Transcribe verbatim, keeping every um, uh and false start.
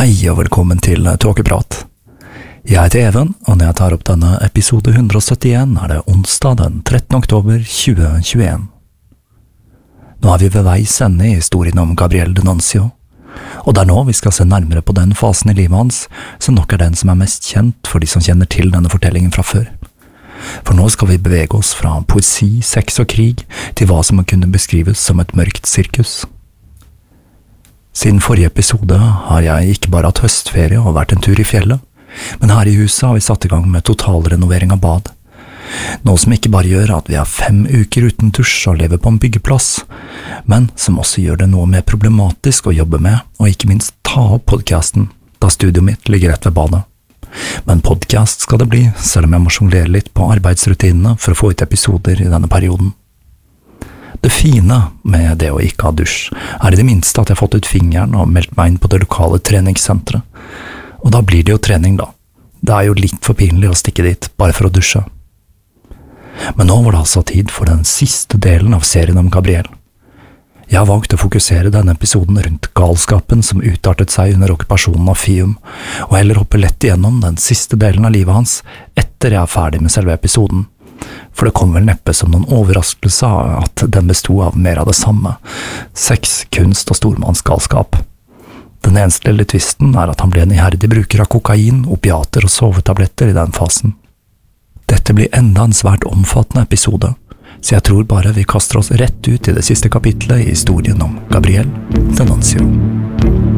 Hei og velkommen til Tåkeprat. Jeg heter Even, og når jeg tar opp denne episode one seventy-one er det onsdag den trettende oktober tjue tjueen. Nå er vi ved veis ende i historien om Gabriel D'Annunzio, og det er nå vi skal se nærmere på den fasen i livet hans som nok er den som er mest kjent for de som kjenner til denne fortellingen fra før. For nå skal vi bevege oss fra poesi, sex og krig til hva som kunne beskrives som et mørkt sirkus. Siden forrige episode har jeg ikke bare hatt høstferie og vært en tur i fjellet, men her i huset har vi satt i gang med totalrenovering av bad. Noe som ikke bare gjør at vi har fem uker uten dusj og lever på en byggeplass, men som også gjør det noe mer problematisk å jobbe med, og ikke minst ta opp podcasten, da studioet mitt ligger rett ved badet. Men podcast skal det bli, selv om jeg må jonglere litt på arbeidsrutinene for å få ut episoder i denne perioden. Det fine med det å ikke ha dusj er i det minste at jeg har fått ut fingeren og meldt meg inn på det lokale treningssenteret. Og da blir det jo trening da. Det er jo litt for pinlig å stikke dit bare for å dusje. Men nå var det altså tid for den siste delen av serien om Gabriel. Jeg har valgt å fokusere denne episoden rundt galskapen som utartet seg under okkupasjonen av Fium, og heller hoppe lett igjennom den siste delen av livet hans etter jeg er ferdig med selve episoden. For det kom vel neppe som noen overraskelse at den bestod av mer av det samme. Sex, kunst og stormannsgalskap. Den eneste lille tvisten er at han ble en iherdig bruker av kokain, opiater og sovetabletter i den fasen. Dette blir enda en svært omfattende episode, så jeg tror bare vi kaster oss rett ut i det siste kapitlet i historien om Gabriel D'Annunzio.